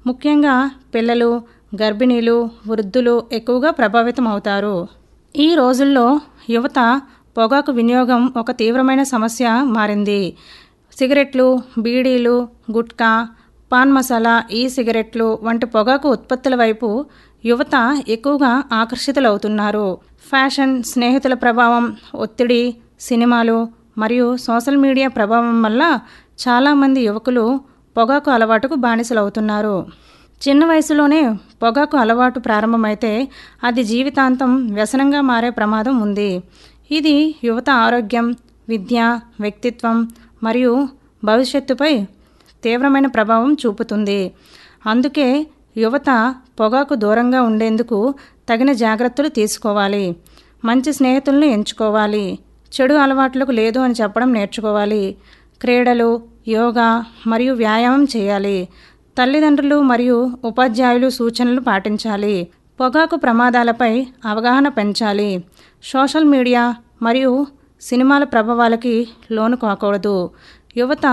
ముఖ్యంగా పిల్లలు, గర్భిణీలు, వృద్ధులు ఎక్కువగా ప్రభావితం అవుతారు. ఈ రోజుల్లో యువత పొగాకు వినియోగం ఒక తీవ్రమైన సమస్య మారింది. సిగరెట్లు, బీడీలు, గుట్కా, పాన్ మసాలా, ఈ సిగరెట్లు వంటి పొగాకు ఉత్పత్తుల వైపు యువత ఎక్కువగా ఆకర్షితులవుతున్నారు. ఫ్యాషన్, స్నేహితుల ప్రభావం, ఒత్తిడి, సినిమాలు మరియు సోషల్ మీడియా ప్రభావం వల్ల చాలామంది యువకులు పొగాకు అలవాటుకు బానిసలవుతున్నారు. చిన్న వయసులోనే పొగాకు అలవాటు ప్రారంభమైతే అది జీవితాంతం వ్యసనంగా మారే ప్రమాదం ఉంది. ఇది యువత ఆరోగ్యం, విద్య, వ్యక్తిత్వం మరియు భవిష్యత్తుపై తీవ్రమైన ప్రభావం చూపుతుంది. అందుకే యువత పొగాకు దూరంగా ఉండేందుకు తగిన జాగ్రత్తలు తీసుకోవాలి. మంచి స్నేహితులను ఎంచుకోవాలి. చెడు అలవాట్లకు లేదు అని చెప్పడం నేర్చుకోవాలి. క్రీడలు, యోగా మరియు వ్యాయామం చేయాలి. తల్లిదండ్రులు మరియు ఉపాధ్యాయులు సూచనలు పాటించాలి. పొగాకు ప్రమాదాలపై అవగాహన పెంచాలి. సోషల్ మీడియా మరియు సినిమాల ప్రభావాలకి లోను కాకూడదు. యువత